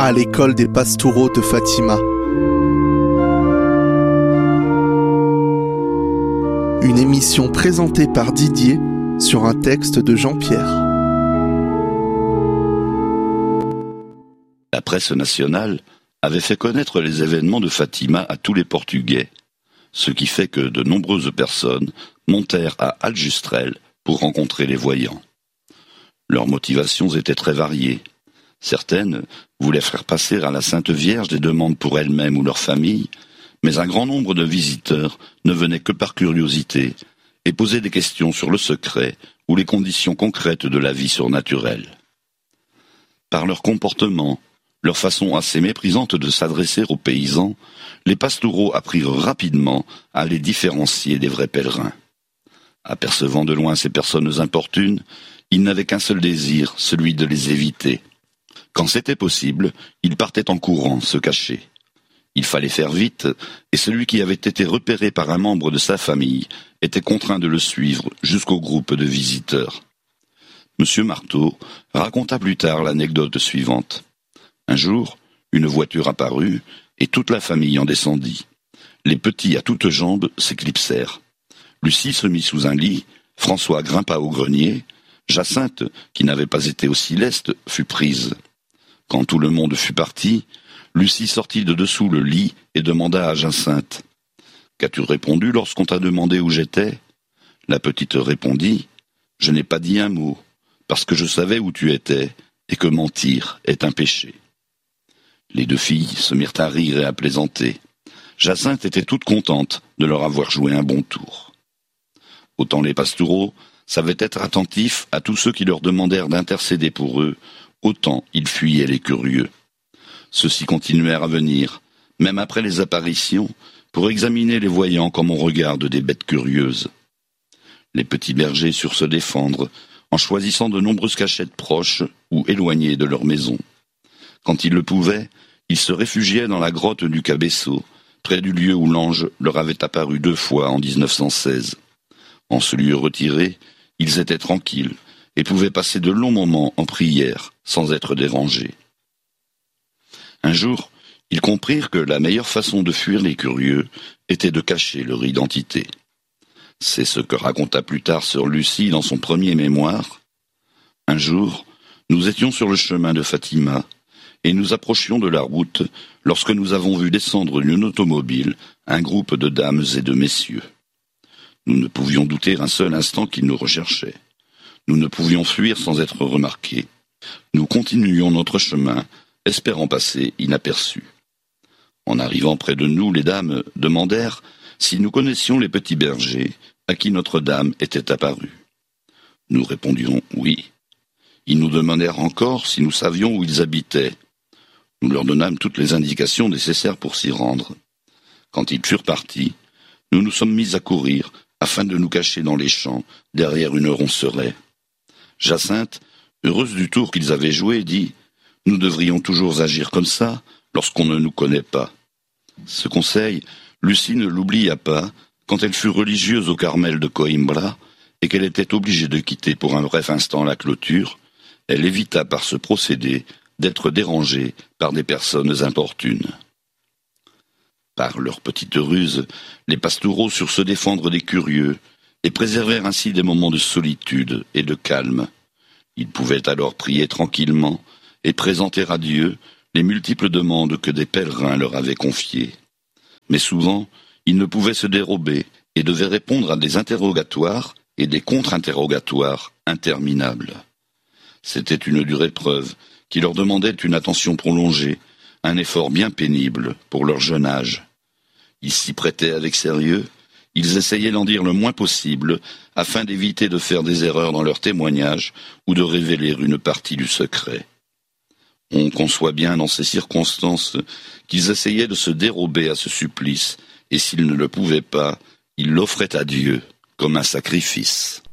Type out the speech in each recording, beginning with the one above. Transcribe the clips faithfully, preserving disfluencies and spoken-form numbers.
à l'école des Pastoureaux de Fatima. Une émission présentée par Didier sur un texte de Jean-Pierre. La presse nationale avait fait connaître les événements de Fatima à tous les Portugais, ce qui fait que de nombreuses personnes montèrent à Aljustrel pour rencontrer les voyants. Leurs motivations étaient très variées. Certaines voulaient faire passer à la Sainte Vierge des demandes pour elles-mêmes ou leur famille, mais un grand nombre de visiteurs ne venaient que par curiosité et posaient des questions sur le secret ou les conditions concrètes de la vie surnaturelle. Par leur comportement, leur façon assez méprisante de s'adresser aux paysans, les Pastoureaux apprirent rapidement à les différencier des vrais pèlerins. Apercevant de loin ces personnes importunes, ils n'avaient qu'un seul désir, celui de les éviter. Quand c'était possible, ils partaient en courant, se cacher. Il fallait faire vite, et celui qui avait été repéré par un membre de sa famille était contraint de le suivre jusqu'au groupe de visiteurs. Monsieur Marteau raconta plus tard l'anecdote suivante. Un jour, une voiture apparut, et toute la famille en descendit. Les petits à toutes jambes s'éclipsèrent. Lucie se mit sous un lit, François grimpa au grenier, Jacinthe, qui n'avait pas été aussi leste, fut prise. Quand tout le monde fut parti, Lucie sortit de dessous le lit et demanda à Jacinthe « Qu'as-tu répondu lorsqu'on t'a demandé où j'étais ?» La petite répondit « Je n'ai pas dit un mot, parce que je savais où tu étais, et que mentir est un péché. » Les deux filles se mirent à rire et à plaisanter. Jacinthe était toute contente de leur avoir joué un bon tour. Autant les Pastoureaux savaient être attentifs à tous ceux qui leur demandèrent d'intercéder pour eux, autant ils fuyaient les curieux. Ceux-ci continuèrent à venir, même après les apparitions, pour examiner les voyants comme on regarde des bêtes curieuses. Les petits bergers surent se défendre, en choisissant de nombreuses cachettes proches ou éloignées de leur maison. Quand ils le pouvaient, ils se réfugiaient dans la grotte du Cabeço, près du lieu où l'ange leur avait apparu deux fois en dix-neuf cent seize. En ce lieu retiré, ils étaient tranquilles et pouvaient passer de longs moments en prière sans être dérangés. Un jour, ils comprirent que la meilleure façon de fuir les curieux était de cacher leur identité. C'est ce que raconta plus tard sœur Lucie dans son premier mémoire. Un jour, nous étions sur le chemin de Fatima et nous approchions de la route lorsque nous avons vu descendre d'une automobile un groupe de dames et de messieurs. Nous ne pouvions douter un seul instant qu'ils nous recherchaient. Nous ne pouvions fuir sans être remarqués. Nous continuions notre chemin, espérant passer inaperçus. En arrivant près de nous, les dames demandèrent si nous connaissions les petits bergers à qui Notre-Dame était apparue. Nous répondions oui. Ils nous demandèrent encore si nous savions où ils habitaient. Nous leur donnâmes toutes les indications nécessaires pour s'y rendre. Quand ils furent partis, nous nous sommes mis à courir afin de nous cacher dans les champs derrière une ronceraie. Jacinthe, heureuse du tour qu'ils avaient joué, dit « Nous devrions toujours agir comme ça lorsqu'on ne nous connaît pas. » Ce conseil, Lucie ne l'oublia pas quand elle fut religieuse au Carmel de Coimbra et qu'elle était obligée de quitter pour un bref instant la clôture. Elle évita par ce procédé d'être dérangée par des personnes importunes. Par leur petite ruse, les Pastoureaux surent se défendre des curieux et préservèrent ainsi des moments de solitude et de calme. Ils pouvaient alors prier tranquillement et présenter à Dieu les multiples demandes que des pèlerins leur avaient confiées. Mais souvent, ils ne pouvaient se dérober et devaient répondre à des interrogatoires et des contre-interrogatoires interminables. C'était une dure épreuve qui leur demandait une attention prolongée, un effort bien pénible pour leur jeune âge. Ils s'y prêtaient avec sérieux, ils essayaient d'en dire le moins possible afin d'éviter de faire des erreurs dans leurs témoignages ou de révéler une partie du secret. On conçoit bien dans ces circonstances qu'ils essayaient de se dérober à ce supplice, et s'ils ne le pouvaient pas, ils l'offraient à Dieu comme un sacrifice.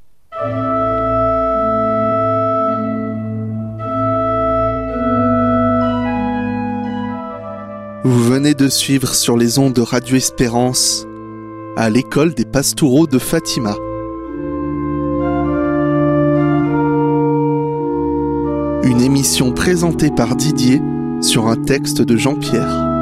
Vous venez de suivre sur les ondes de Radio Espérance à l'école des Pastoureaux de Fatima. Une émission présentée par Didier sur un texte de Jean-Pierre.